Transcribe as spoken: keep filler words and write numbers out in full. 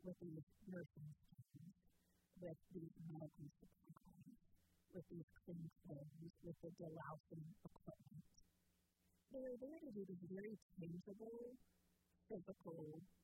with these nursing students, with these medical supplies, with these clean clothes, with the delousing equipment. They were there to do this very tangible, physical